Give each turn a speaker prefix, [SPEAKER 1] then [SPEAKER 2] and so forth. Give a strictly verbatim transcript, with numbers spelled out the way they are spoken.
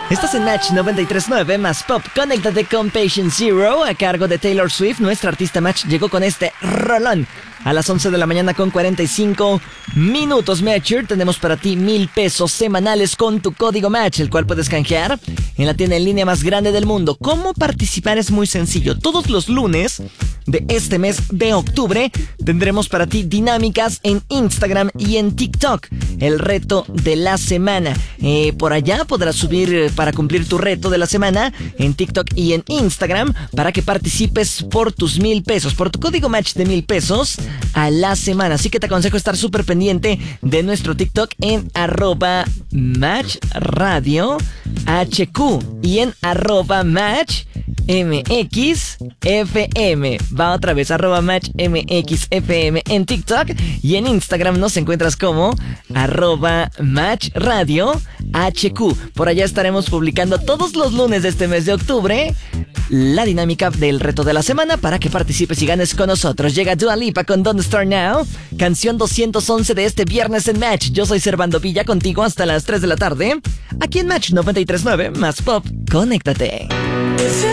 [SPEAKER 1] Estás en Match noventa y tres punto nueve más Pop. Conéctate con Patient Zero a cargo de Taylor Swift. Nuestra artista Match llegó con este rolón a las once de la mañana con cuarenta y cinco minutos. Matcher, tenemos para ti mil pesos semanales con tu código Match, el cual puedes canjear en la tienda en línea más grande del mundo. ¿Cómo participar? Es muy sencillo. Todos los lunes de este mes de octubre tendremos para ti dinámicas en Instagram y en TikTok. El reto de la semana. Eh, por allá podrás subir eh, para cumplir tu reto de la semana en TikTok y en Instagram para que participes por tus mil pesos, por tu código Match de mil pesos a la semana. Así que te aconsejo estar súper pendiente de nuestro TikTok en arroba Match Radio H Q y en arroba Match M X F M. Va otra vez, arroba Match M X F M en TikTok, y en Instagram nos encuentras como arroba Match Radio H Q. Por allá estaremos publicando todos los lunes de este mes de octubre la dinámica del reto de la semana para que participes y ganes con nosotros. Llega Dua Lipa con Don't Start Now, canción doscientos once de este viernes en Match. Yo soy Servando Villa, contigo hasta las tres de la tarde, aquí en Match noventa y tres punto nueve más Pop. Conéctate.